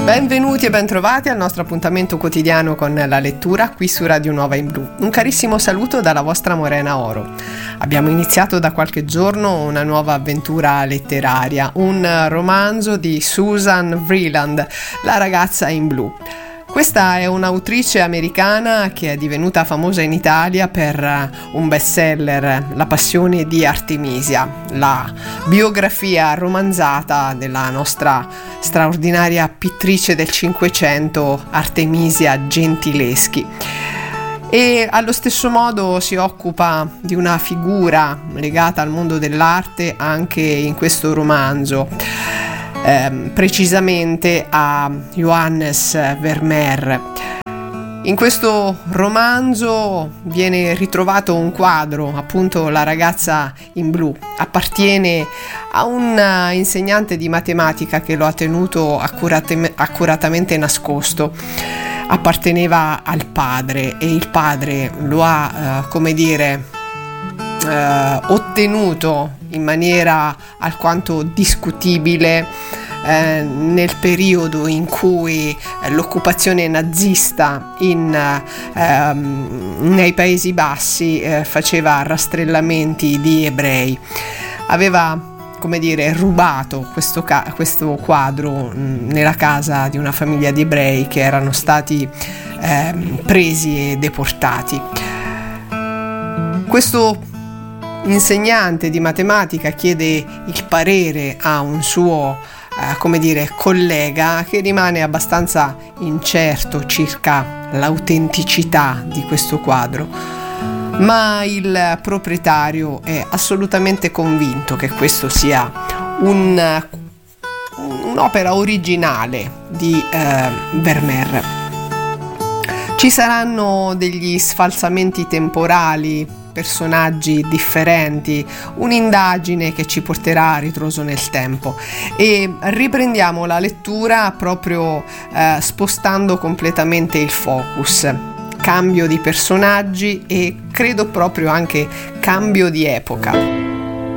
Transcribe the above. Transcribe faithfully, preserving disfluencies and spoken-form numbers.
Benvenuti e bentrovati al nostro appuntamento quotidiano con la lettura qui su Radio Nuova in Blu. Un carissimo saluto dalla vostra Morena Oro. Abbiamo iniziato da qualche giorno una nuova avventura letteraria, un romanzo di Susan Vreeland, La ragazza in blu. Questa è un'autrice americana che è divenuta famosa in Italia per un bestseller, La passione di Artemisia, la biografia romanzata della nostra straordinaria pittrice del Cinquecento, Artemisia Gentileschi. E allo stesso modo si occupa di una figura legata al mondo dell'arte anche in questo romanzo. Eh, precisamente a Johannes Vermeer. In questo romanzo viene ritrovato un quadro, appunto La ragazza in blu. Appartiene a un insegnante di matematica che lo ha tenuto accurate- accuratamente nascosto. Apparteneva al padre e il padre lo ha, eh, come dire, eh, ottenuto in maniera alquanto discutibile eh, nel periodo in cui eh, l'occupazione nazista in, eh, nei Paesi Bassi eh, faceva rastrellamenti di ebrei. Aveva, come dire, rubato questo, ca- questo quadro mh, nella casa di una famiglia di ebrei che erano stati eh, presi e deportati. Questo insegnante di matematica chiede il parere a un suo, eh, come dire, collega che rimane abbastanza incerto circa l'autenticità di questo quadro, ma il proprietario è assolutamente convinto che questo sia un, un'opera originale di eh, Vermeer. Ci saranno degli sfalsamenti temporali, personaggi differenti, un'indagine che ci porterà a ritroso nel tempo e riprendiamo la lettura proprio eh, spostando completamente il focus, cambio di personaggi e credo proprio anche cambio di epoca.